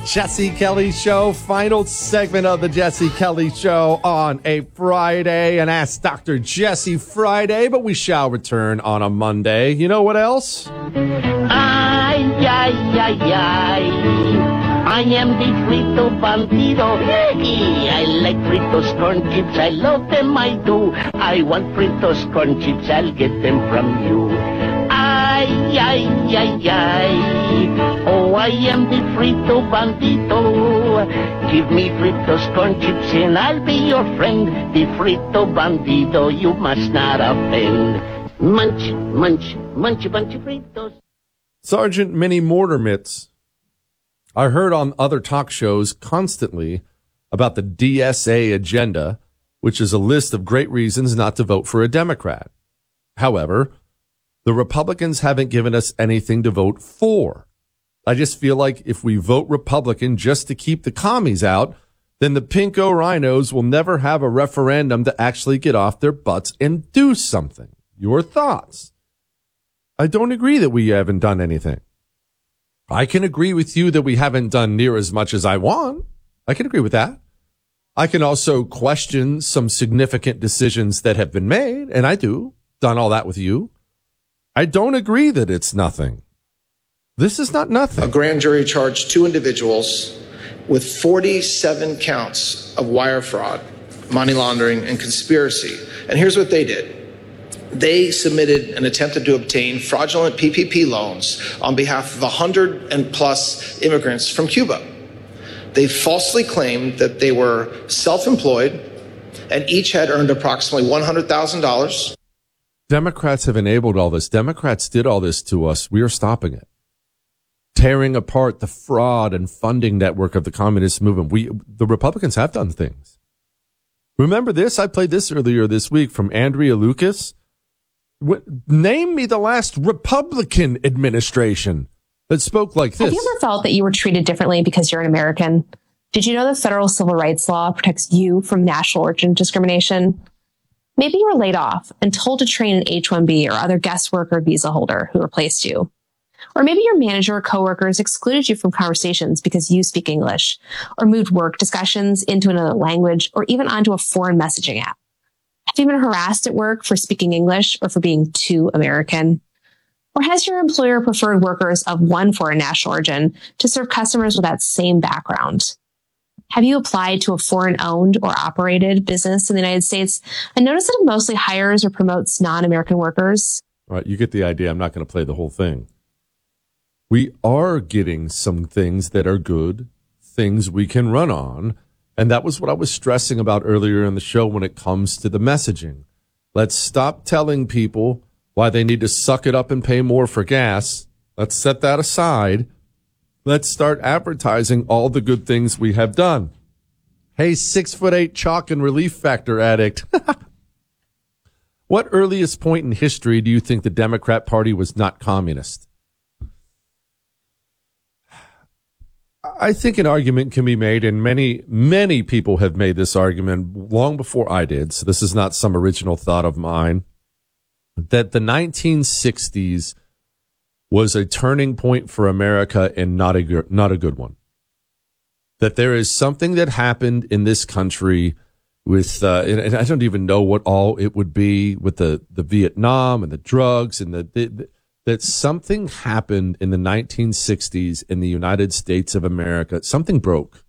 Jesse Kelly Show, final segment of the Jesse Kelly Show on a Friday, an Ask Dr. Jesse Friday, but we shall return on a Monday. You know what else? Ay, ay, ay, ay. I am the Frito Bandido. I like Fritos corn chips. I love them, I do. I want Fritos corn chips. I'll get them from you. Ay, ay, ay, ay. Oh, I am the Frito Bandito. Give me Fritos corn chips and I'll be your friend. The Frito Bandido, you must not offend. Munch, munch, munch a bunch of Fritos. Sergeant Minnie Mortermitz. I heard on other talk shows constantly about the DSA agenda, which is a list of great reasons not to vote for a Democrat. However, the Republicans haven't given us anything to vote for. I just feel like if we vote Republican just to keep the commies out, then the pinko rhinos will never have a referendum to actually get off their butts and do something. Your thoughts? I don't agree that we haven't done anything. I can agree with you that we haven't done near as much as I want. I can agree with that. I can also question some significant decisions that have been made, and I do. Done all that with you. I don't agree that it's nothing. This is not nothing. A grand jury charged 2 individuals with 47 counts of wire fraud, money laundering, and conspiracy. And here's what they did. They submitted and attempted to obtain fraudulent PPP loans on behalf of 100 and plus immigrants from Cuba. They falsely claimed that they were self-employed and each had earned approximately $100,000. Democrats have enabled all this. Democrats did all this to us. We are stopping it. Tearing apart the fraud and funding network of the communist movement. The Republicans have done things. Remember this? I played this earlier this week from Andrea Lucas. Name me the last Republican administration that spoke like this. Have you ever felt that you were treated differently because you're an American? Did you know the federal civil rights law protects you from national origin discrimination? Maybe you were laid off and told to train an H-1B or other guest worker visa holder who replaced you. Or maybe your manager or coworkers excluded you from conversations because you speak English, or moved work discussions into another language, or even onto a foreign messaging app. Have you been harassed at work for speaking English or for being too American? Or has your employer preferred workers of one foreign national origin to serve customers with that same background? Have you applied to a foreign-owned or operated business in the United States and noticed that it mostly hires or promotes non-American workers? All right, you get the idea. I'm not going to play the whole thing. We are getting some things that are good, things we can run on. And that was what I was stressing about earlier in the show when it comes to the messaging. Let's stop telling people why they need to suck it up and pay more for gas. Let's set that aside. Let's start advertising all the good things we have done. Hey, 6'8" chalk and relief factor addict. What earliest point in history do you think the Democrat Party was not communist? I think an argument can be made, and many people have made this argument long before I did, so this is not some original thought of mine, that the 1960s was a turning point for America and not a good one. That there is something that happened in this country with, and I don't even know what all it would be, with the Vietnam and the drugs and that something happened in the 1960s in the United States of America. Something broke.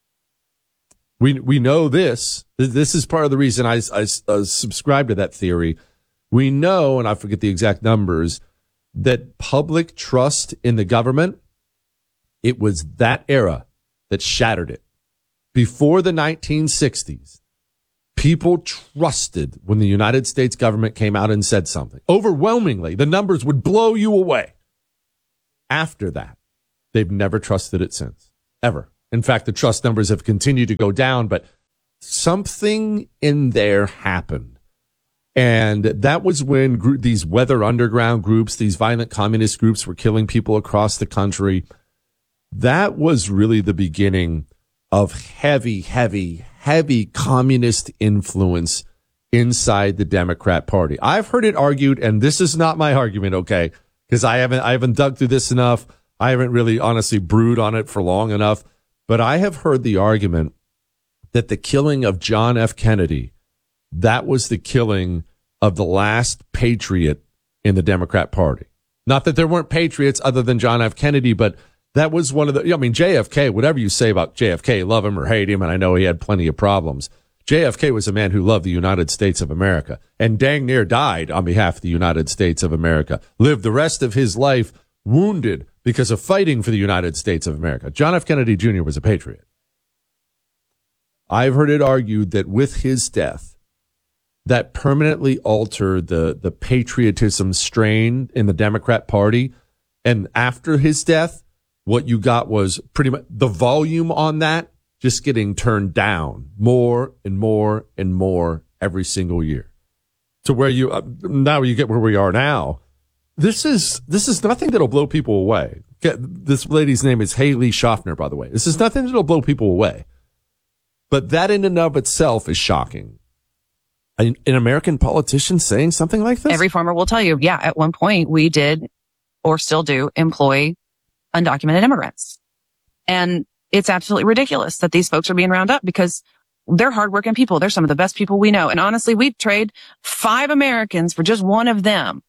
We know this. This is part of the reason I subscribe to that theory. We know, and I forget the exact numbers, that public trust in the government, it was that era that shattered it. Before the 1960s, people trusted when the United States government came out and said something. Overwhelmingly, the numbers would blow you away. After that, they've never trusted it since, ever. In fact, the trust numbers have continued to go down, but something in there happened. And that was when these weather underground groups, these violent communist groups were killing people across the country. That was really the beginning of heavy communist influence inside the Democrat Party. I've heard it argued, and this is not my argument, okay, because I haven't dug through this enough. I haven't really honestly brewed on it for long enough. But I have heard the argument that the killing of John F. Kennedy, that was the killing of the last patriot in the Democrat Party. Not that there weren't patriots other than John F. Kennedy, but that was one of the, I mean, JFK, whatever you say about JFK, love him or hate him, and I know he had plenty of problems. JFK was a man who loved the United States of America and dang near died on behalf of the United States of America, lived the rest of his life wounded because of fighting for the United States of America. John F. Kennedy Jr. was a patriot. I've heard it argued that with his death, that permanently altered the patriotism strain in the Democrat Party. And after his death, what you got was pretty much the volume on that just getting turned down more and more and more every single year. To where you now you get where we are now. This is nothing that'll blow people away. This lady's name is Haley Schaffner, by the way. This is nothing that'll blow people away. But that in and of itself is shocking. An American politician saying something like this? Every farmer will tell you, yeah, at one point we did or still do employ undocumented immigrants. And it's absolutely ridiculous that these folks are being rounded up because they're hardworking people. They're some of the best people we know. And honestly, we'd trade 5 Americans for just one of them.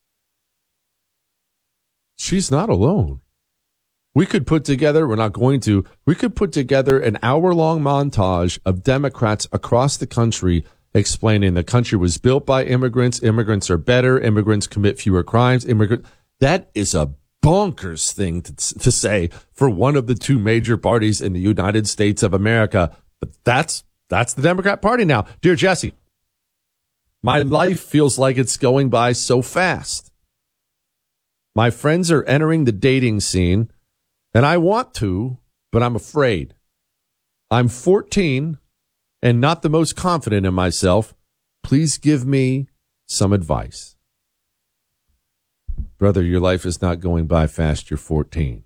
She's not alone. We could put together, we're not going to, we could put together an hour-long montage of Democrats across the country explaining the country was built by immigrants, immigrants are better, immigrants commit fewer crimes, that is a bonkers thing to say for one of the 2 major parties in the United States of America. But that's the Democrat Party now. Dear Jesse, my life feels like it's going by so fast. My friends are entering the dating scene, and I want to, but I'm afraid. I'm 14 and not the most confident in myself. Please give me some advice. Brother, your life is not going by fast. You're 14.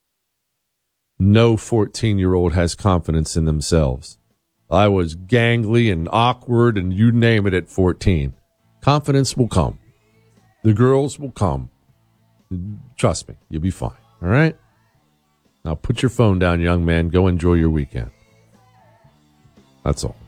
No 14-year-old has confidence in themselves. I was gangly and awkward and you name it at 14. Confidence will come. The girls will come. Trust me, you'll be fine. All right? Now put your phone down, young man. Go enjoy your weekend. That's all.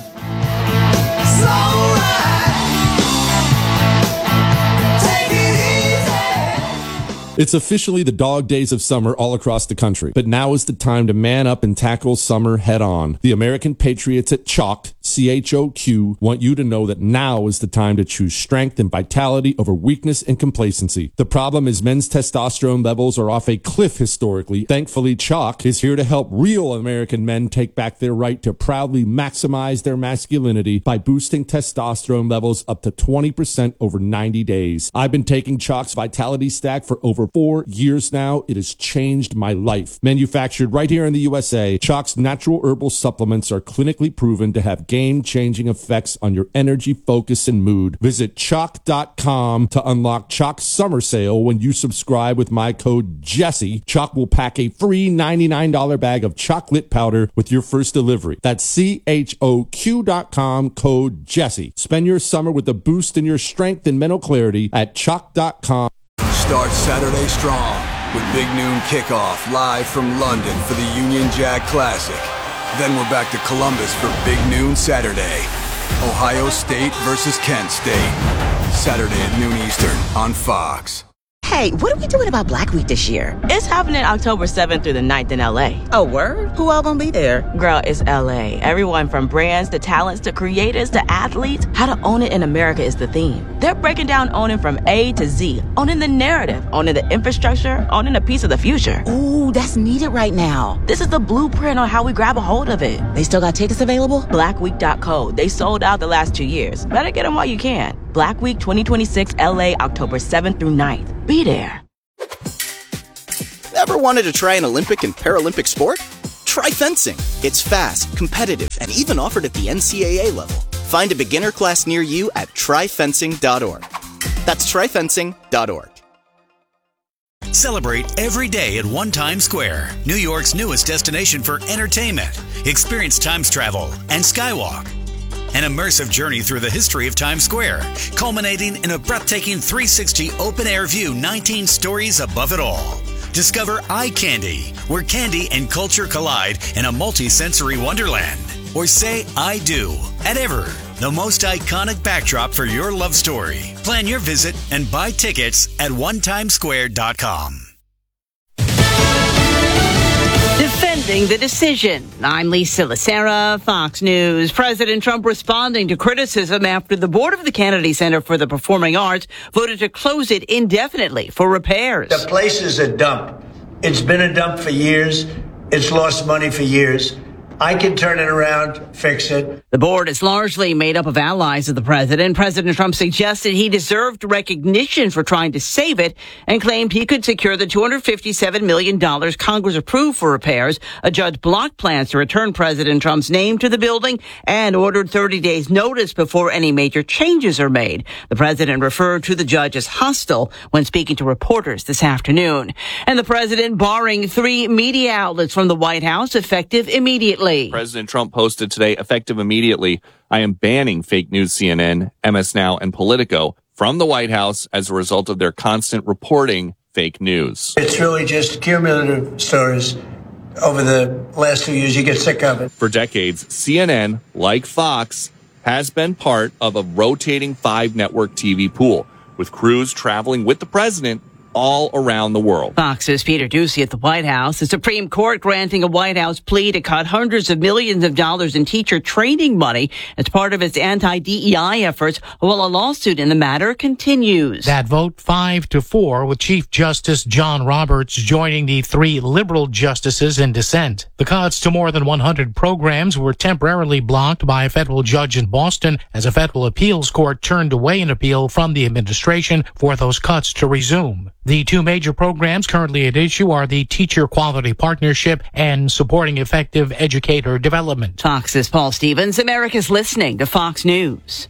It's officially the dog days of summer all across the country, but now is the time to man up and tackle summer head on. The American Patriots at Chalk, CHOQ, want you to know that now is the time to choose strength and vitality over weakness and complacency. The problem is men's testosterone levels are off a cliff historically. Thankfully, Chalk is here to help real American men take back their right to proudly maximize their masculinity by boosting testosterone levels up to 20% over 90 days. I've been taking Chalk's Vitality Stack for over 4 years now. It has changed my life. Manufactured right here in the USA, Chalk's natural herbal supplements are clinically proven to have game-changing effects on your energy, focus, and mood. Visit Chalk.com to unlock Chalk's summer sale when you subscribe with my code Jesse. Chalk will pack a free $99 bag of chocolate powder with your first delivery. That's CHOQ.com, code Jesse. Spend your summer with a boost in your strength and mental clarity at Chalk.com. Start Saturday strong with Big Noon Kickoff live from London for the Union Jack Classic. Then we're back to Columbus for Big Noon Saturday. Ohio State versus Kent State. Saturday at noon Eastern on Fox. Hey, what are we doing about Black Week this year? It's happening October 7th through the 9th in LA. Oh, word? Who all gonna be there? Girl, it's LA. Everyone from brands to talents to creators to athletes. How to own it in America is the theme. They're breaking down owning from A to Z. Owning the narrative, owning the infrastructure, owning a piece of the future. Ooh, that's needed right now. This is the blueprint on how we grab a hold of it. They still got tickets available? Blackweek.co. They sold out the last 2 years. Better get them while you can. Black Week 2026 LA, October 7th through 9th. Be there. Ever wanted to try an Olympic and Paralympic sport? Try fencing. It's fast, competitive, and even offered at the NCAA level. Find a beginner class near you at tryfencing.org. That's tryfencing.org. Celebrate every day at One Times Square, New York's newest destination for entertainment. Experience Times Travel and Skywalk. An immersive journey through the history of Times Square, culminating in a breathtaking 360 open-air view 19 stories above it all. Discover Eye Candy, where candy and culture collide in a multi-sensory wonderland. Or say I do at Ever, the most iconic backdrop for your love story. Plan your visit and buy tickets at onetimesquare.com. Defending the decision. I'm Lisa Lacera, Fox News. President Trump responding to criticism after the board of the Kennedy Center for the Performing Arts voted to close it indefinitely for repairs. The place is a dump. It's been a dump for years. It's lost money for years. I can turn it around, fix it. The board is largely made up of allies of the president. President Trump suggested he deserved recognition for trying to save it and claimed he could secure the $257 million Congress approved for repairs. A judge blocked plans to return President Trump's name to the building and ordered 30 days notice before any major changes are made. The president referred to the judge as hostile when speaking to reporters this afternoon. And the president barring 3 media outlets from the White House effective immediately. President Trump posted today, effective immediately, I am banning fake news CNN, MS Now, and Politico from the White House as a result of their constant reporting fake news. It's really just cumulative stories. Over the last 2 years, you get sick of it. For decades, CNN, like Fox, has been part of a rotating 5-network TV pool, with crews traveling with the president all around the world. Fox's Peter Doocy at the White House. The Supreme Court granting a White House plea to cut hundreds of millions of dollars in teacher training money as part of its anti-DEI efforts, while a lawsuit in the matter continues. That vote 5-4, with Chief Justice John Roberts joining the 3 liberal justices in dissent. The cuts to more than 100 programs were temporarily blocked by a federal judge in Boston as a federal appeals court turned away an appeal from the administration for those cuts to resume. The 2 major programs currently at issue are the Teacher Quality Partnership and Supporting Effective Educator Development. Fox's Paul Stevens. America's listening to Fox News.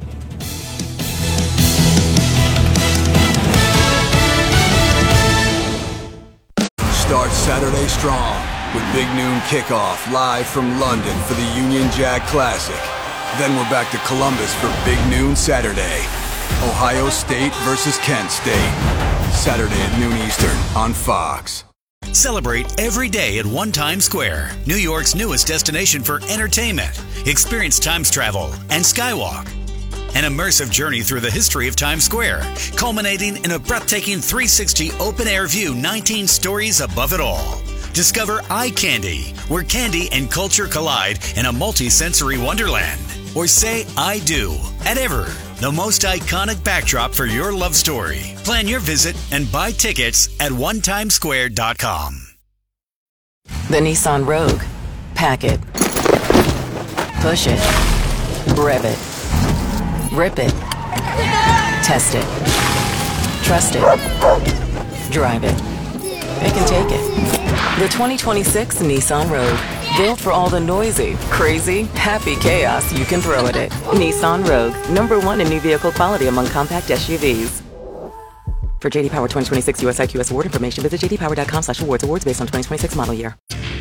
Start Saturday strong with Big Noon Kickoff live from London for the Union Jack Classic. Then we're back to Columbus for Big Noon Saturday. Ohio State versus Kent State. Saturday at noon Eastern on Fox. Celebrate every day at One Times Square, New York's newest destination for entertainment. Experience Times Travel and Skywalk. An immersive journey through the history of Times Square, culminating in a breathtaking 360 open-air view 19 stories above it all. Discover Eye Candy, where candy and culture collide in a multi-sensory wonderland. Or say I do at Ever, the most iconic backdrop for your love story. Plan your visit and buy tickets at onetimesquare.com. The Nissan Rogue. Pack it. Push it. Rev it. Rip it. Test it. Trust it. Drive it. It can take it. The 2026 Nissan Rogue. Built for all the noisy, crazy, happy chaos you can throw at it. Nissan Rogue, #1 in new vehicle quality among compact SUVs. For JD Power 2026 US IQS award information, visit jdpower.com/awards. Awards based on 2026 model year.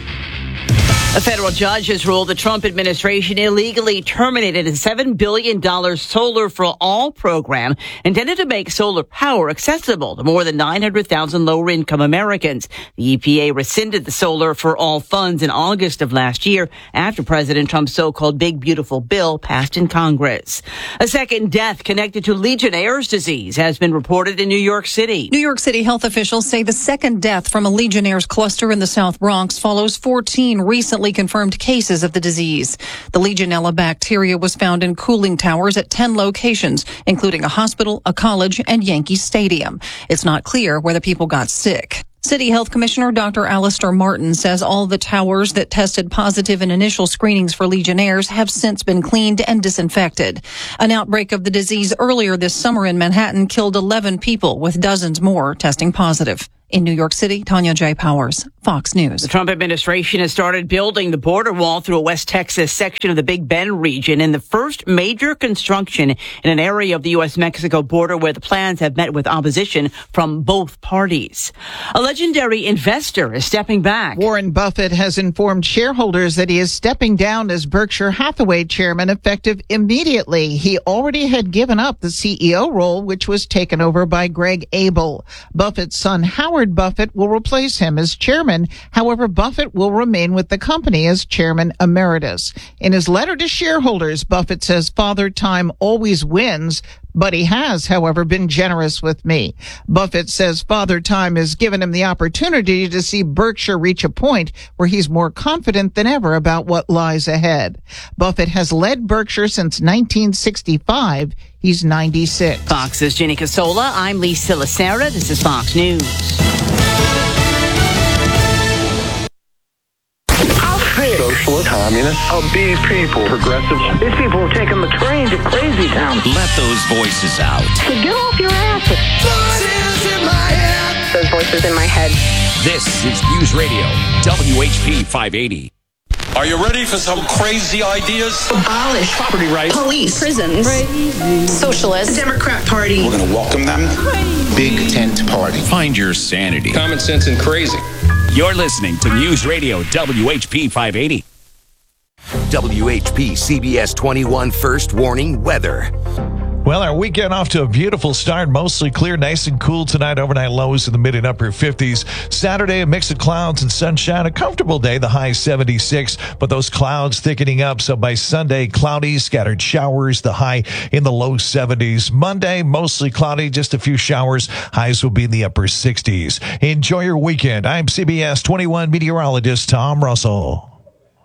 A federal judge has ruled the Trump administration illegally terminated a $7 billion Solar for All program intended to make solar power accessible to more than 900,000 lower-income Americans. The EPA rescinded the Solar for All funds in August of last year after President Trump's so-called Big Beautiful Bill passed in Congress. A second death connected to Legionnaire's disease has been reported in New York City. New York City health officials say the second death from a Legionnaire's cluster in the South Bronx follows 14 recently confirmed cases of the disease. The Legionella bacteria was found in cooling towers at 10 locations, including a hospital, a college, and Yankee Stadium. It's not clear whether people got sick. City Health Commissioner Dr. Alistair Martin says all the towers that tested positive in initial screenings for Legionnaires have since been cleaned and disinfected. An outbreak of the disease earlier this summer in Manhattan killed 11 people, with dozens more testing positive. In New York City, Tanya J. Powers, Fox News. The Trump administration has started building the border wall through a West Texas section of the Big Bend region in the first major construction in an area of the U.S.-Mexico border where the plans have met with opposition from both parties. A legendary investor is stepping back. Warren Buffett has informed shareholders that he is stepping down as Berkshire Hathaway chairman effective immediately. He already had given up the CEO role, which was taken over by Greg Abel. Buffett's son, Howard Howard Buffett will replace him as chairman. However, Buffett will remain with the company as chairman emeritus. In his letter to shareholders, Buffett says Father Time always wins, but he has, however, been generous with me. Buffett says Father Time has given him the opportunity to see Berkshire reach a point where he's more confident than ever about what lies ahead. Buffett has led Berkshire since 1965. He's 96. Fox's Jenny Casola. I'm Lisa Lacera. This is Fox News. Socialist, communist, these people, progressives. These people are taking the train to crazy town. Let those voices out. So get off your asses. Voices in my head. Those voices in my head. This is News Radio, WHP 580. Are you ready for some crazy ideas? Abolish property rights, police, prisons, socialists, Democrat Party. We're going to welcome them. Big tent party. Find your sanity. Common sense and crazy. You're listening to News Radio WHP 580. WHP CBS 21 First Warning Weather. Well, our weekend off to a beautiful start. Mostly clear, nice and cool tonight. Overnight lows in the mid and upper 50s. Saturday, a mix of clouds and sunshine. A comfortable day, the high 76. But those clouds thickening up. So by Sunday, cloudy, scattered showers, the high in the low 70s. Monday, mostly cloudy, just a few showers. Highs will be in the upper 60s. Enjoy your weekend. I'm CBS 21 meteorologist Tom Russell.